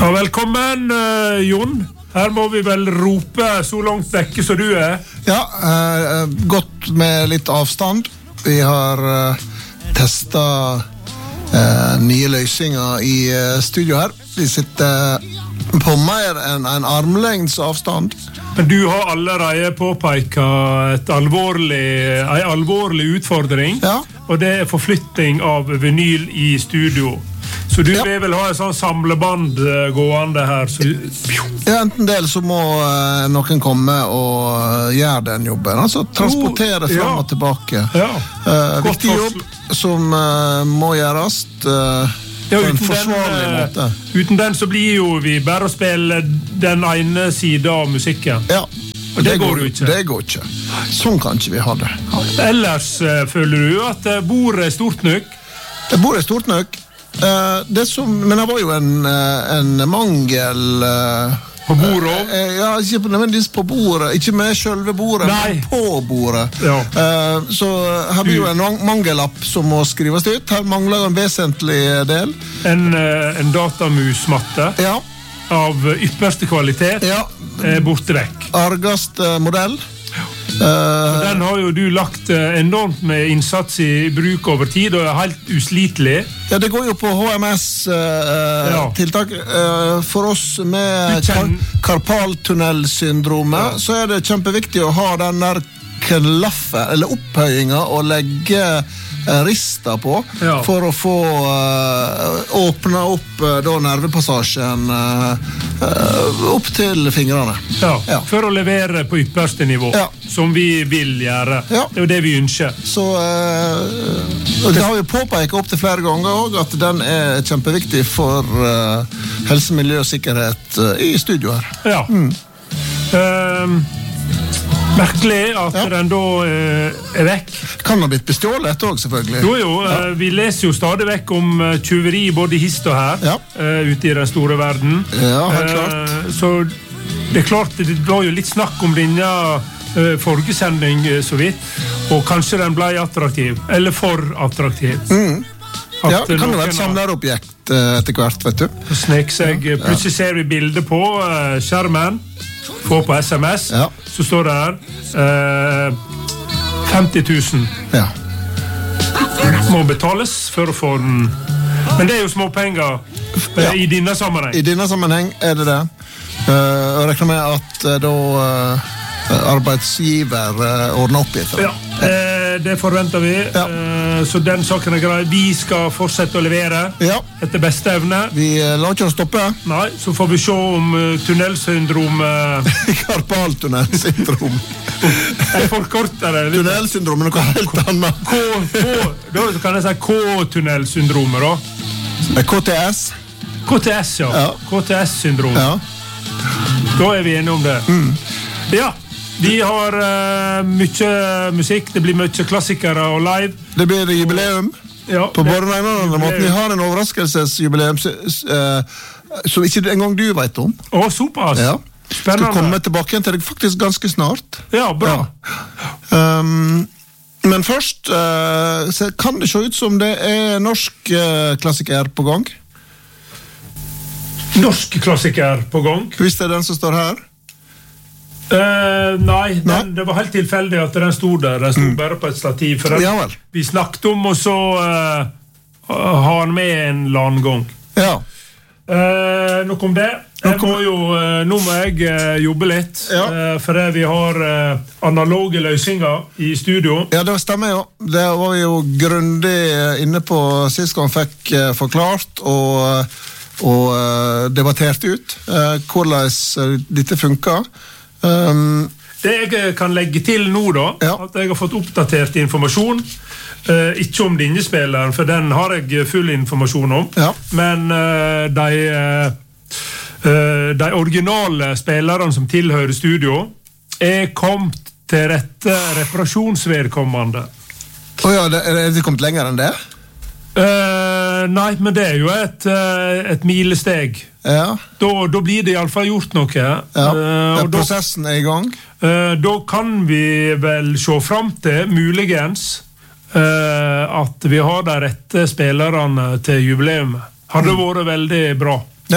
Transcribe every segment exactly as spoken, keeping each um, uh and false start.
Ja, velkommen, uh, Jon. Her må vi vel rope så langt vekke så du er. Ja, uh, godt med litt avstand. Vi har uh, testet uh, nye løsninger i uh, studio her. Vi sitter på mer enn en armlengds avstand. Men du har allerede påpeket et alvorlig, en alvorlig utfordring, ja. Og det er forflytting av vinyl i studio. Så du ja. vil vel ha en sånn samleband gående her? Så... Ja, enten del så må uh, noen komme og uh, gjøre den jobben. Altså transportere frem ja. og tilbake. Ja. Uh, viktig jobb som uh, må gjøres uh, ja, på en uten forsvarlig den, måte. Uten den så blir jo vi bare å spille den ene siden av musikken. Ja. Og det, det går jo ikke. Det går ikke. Sånn kan ikke vi ha det. Ellers uh, føler du at bordet er stort nok? Bordet er stort nok. Uh, det som, men det var jo en, uh, en mangel uh, på bordet? Uh, ja, ikke nødvendigvis på bordet, ikke med selve bordet, Nei. men på bordet. Ja. Uh, så her blir jo en mangellapp som må skrives ut. Her mangler en vesentlig del. En, uh, en datamusmatte ja. av ypperste kvalitet ja. er borte vekk. Argast modell. Uh, den har jo du lagt enormt med innsats i bruk over tid og er helt uslitelig. Ja, det går jo på H M S-tiltak. Uh, ja. uh, for oss med kar karpaltunnelsyndromet ja. så er det kjempeviktig å ha den der klaffen, eller opphøyinga, og legge uh, rista på ja. for å få uh, åpne opp uh, da nervepassasjen uh, uh, opp til fingrene. Ja, ja. For å levere på ypperste nivå, ja. som vi vil gjøre. Ja. Det er jo det vi ønsker. Så uh, og det har vi påpekt opp til flere ganger også, at den er kjempeviktig for uh, helse, miljø og sikkerhet uh, i studio her. Ja. Mm. Um, Merkelig at ja. den da uh, er vekk. Kan ha blitt bestjålet også, selvfølgelig. Jo, jo. Ja. Uh, vi leser jo stadig vekk om uh, tjuveri både hist og her, ja. uh, ute i den store verden. Ja, helt klart. Uh, så det er klart, det var jo litt snakk om denne uh, forrige sending, uh, så vidt, og kanskje den ble attraktiv, eller for attraktiv. Mm. Ja, det kan jo være et samlerobjekt uh, etter hvert, vet du. Snek seg, ja. Plutselig ser vi bilder på uh, skjermen, få på S M S, ja. så står det her eh, femti tusen ja. må betales for å få den. Men det er jo småpenger eh, ja. i denne sammenheng. I denne sammenheng er det det. Uh, jeg regner med at uh, da uh, arbeidsgiver uh, ordner opp i det. Ja, eh, det forventer vi. Ja. Eh, så den saken er grei. Vi skal fortsette å levere ja. etter beste evne. Vi uh, lar ikke oss stoppe. Nei, så får vi se om uh, tunnelsyndrom... Uh... Karpaltunnelsyndrom. Jeg forkorter det. Tunnelsyndrom er noe helt annet. K, K, da kan jeg si K-tunnelsyndromet, da. K T S. K T S, ja. ja. K T S-syndrom. Ja. Da er vi enige om det. Mm. Ja. Vi har uh, mye musikk, det blir mye klassikere og live. Det blir jubileum ja, på både den ene og den andre måten. Vi har en overraskelsesjubileum uh, som ikke engang du vet om. Å, såpass. Ja. Spennende. Skal komme tilbake igjen til deg faktisk ganske snart. Ja, bra. Ja. Um, men først uh, så kan det se ut som det er norsk uh, klassiker på gang. Norsk klassiker på gang? Hvis det er den som står her. Uh, nei, den, det var helt tilfeldig at den stod der. Den stod mm. bare på et stativ. For den, ja, vi snakket om, og så uh, har han med en eller annen gang. Ja. Uh, nok om det. Jeg må jo, uh, nå må jeg uh, jobbe litt, ja. uh, for vi har uh, analoge løsninger i studio. Ja, det stemmer jo. Det var vi jo grundig inne på sist gang fikk uh, forklart og, og uh, debattert ut uh, hvordan dette funker. Um, det jeg kan legge til nå da, ja. at jeg har fått oppdatert informasjon, uh, ikke om denne spilleren, for den har jeg full informasjon om, ja. men uh, de, uh, de originale spillerne som tilhører studio er kommet til rette reparasjonsvedkommende. Åja, oh, er det kommet lenger enn det? Uh, nei, men det er jo et, uh, et milesteg. Ja. Da, da blir det i alle fall gjort noe. Ja. Uh, og prosessen er i gang. Uh, da kan vi vel se frem til, muligens, uh, at vi har de rette spillerne til jubileet. Hadde mm. vært veldig bra. Ja,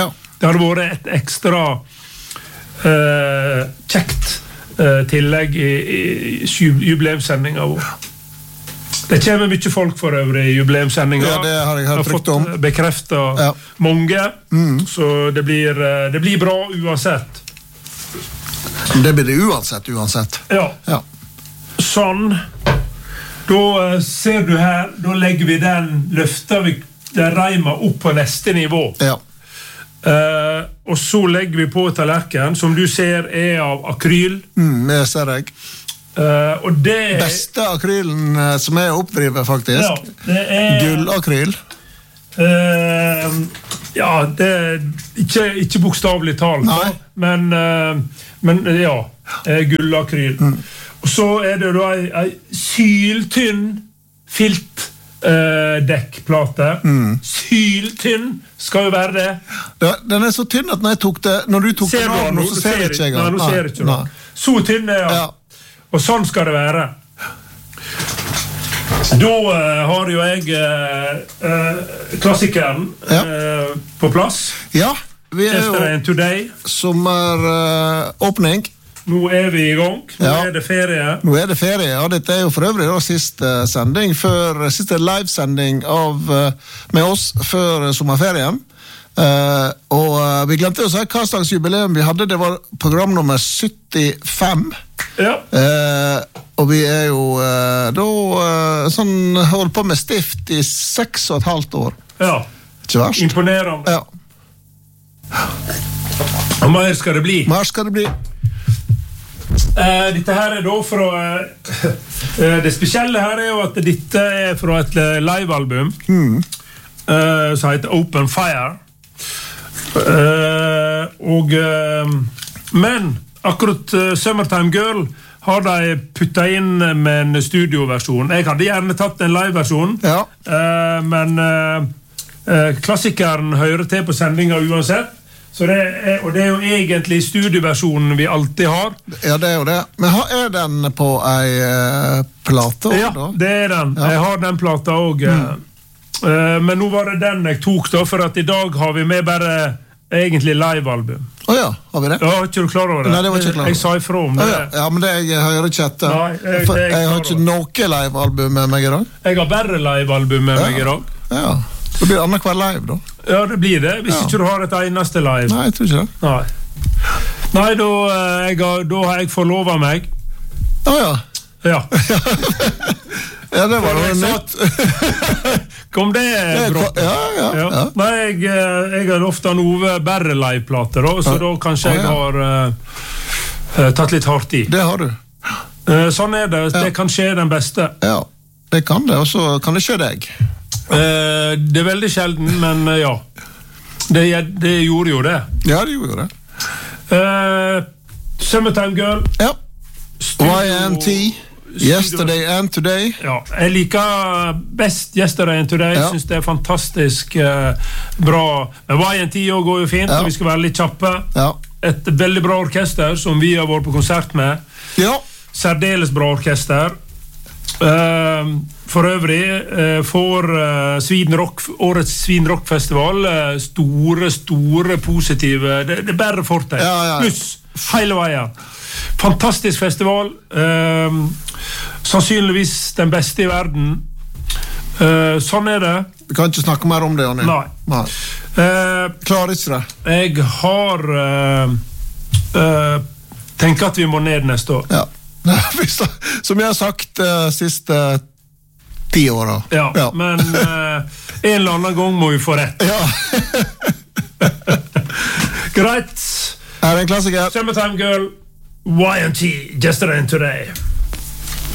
det hadde vært et ekstra uh, kjekt uh, tillegg i, i jubileumssendinga vår. Det kommer mye folk for øvrig i jubileumssendinga. Ja, det har jeg hørt frykt om. Jeg har fått bekreftet ja. mange, mm. så det blir, det blir bra uansett. Det blir det uansett, uansett. Ja. ja. Sånn. Da uh, ser du her, da legger vi den, løfter vi den reima opp på neste nivå. Ja. Uh, og så legger vi på tallerken, som du ser er av akryl. Mm, det ser jeg. Uh, og det beste akrylen uh, som jeg oppdriver faktisk ja, det er gullakryl uh, ja, det er ikke, ikke bokstavelig talt men, uh, men ja gullakryl mm. og så er det da en, en syltynn filt uh, dekkplate mm. syltynn skal jo være det ja, den er så tynn at når jeg tok det når du tok ser den av, nå, så ser jeg ikke nei, nå ser jeg ikke så tynn er ja. Og sånn skal det være. Da uh, har jo jeg uh, uh, klassikeren uh, ja. på plass. Ja, vi er Yesterday and Today. Sommeråpning. Uh, Nå er vi i gang. Nå ja. er det ferie. Nå er det ferie, ja. Dette er jo for øvrig da, siste sending, før, siste livesending av, uh, med oss før sommerferien. Uh, og uh, vi glemte å si hva slags jubileum vi hadde. Det var program nummer syttifem ja. uh, og vi er jo uh, da uh, sånn holdt på med stift i seks og et halvt år ja. Ikke verst. Imponerende ja. Og mer skal det bli Mer skal det bli uh, Dette her er da fra uh, det spesielle her er jo at dette er fra et livealbum mm. uh, som heter Open Fire Uh, og uh, men akkurat uh, Summertime Girl har de puttet inn med en studioversjon. Jeg hadde gjerne tatt en liveversjon ja. uh, men uh, uh, klassikeren hører til på sendinga uansett så det er, og det er jo egentlig studioversjonen vi alltid har ja det er jo det men er den på ei uh, plate også, ja da? Det er den, ja. Jeg har den plata også mm. uh, men nå var det den jeg tok da for at i dag har vi med bare egentlig livealbum. Åja, oh ja, har vi det? Ja, ikke du klar over det? Nei, det var ikke klar over. Jeg sa ifra om det. Oh ja. ja, men det jeg hører ikke etter. Nei, jeg, for, jeg, jeg har ikke over. noe livealbum med meg i dag. Jeg har bare livealbum med ja. meg i dag. Ja, det blir annet hver live da. Ja, det blir det, hvis ja. ikke du har et eneste live. Nei, jeg tror ikke det. Nei, Nei da, jeg har, da har jeg forlovet meg. Åja. Oh ja. Ja, det var noe nytt. Kom det brått? Ja, ja, ja. ja. Nei, jeg, jeg har ofte noe bare liveplater, så da kanskje jeg har uh, tatt litt hardt i. Det har du. Uh, sånn er det. Det kan skje den beste. Ja, det kan det, og så kan det skje deg. Uh, det er veldig sjelden, men uh, ja. Det, det gjorde jo det. Ja, det gjorde det. Uh, Summertime Girl. Ja. Y M T. Yesterday and Today. Ja, jeg liker best Yesterday and Today. Jeg ja. synes det er fantastisk uh, bra. Men Y M T går jo fint, ja. og vi skal være litt kjappe. Ja. Et veldig bra orkester som vi har vært på konsert med. Ja. Særdeles bra orkester. Uh, for øvrig uh, får uh, Sweden Rock, årets Sweden Rock Festival uh, store, store positive det, det er bare fortegn. Ja, ja, ja. Pluss hele veien. Fantastisk festival. Uh, sannsynligvis den beste i verden. Uh, sånn er det. Vi kan ikke snakke mer om det, Jonny. Nei. Nei. Uh, Klarer ikke det. Jeg har uh, uh, tenkt at vi må ned neste år. Ja. Som jeg har sagt uh, siste ti år. Ja, ja. Men uh, en eller annen gang må vi få rett. Ja. Greit. Her er en klassiker. Summertime Girl, Y M T, Yesterday and Today.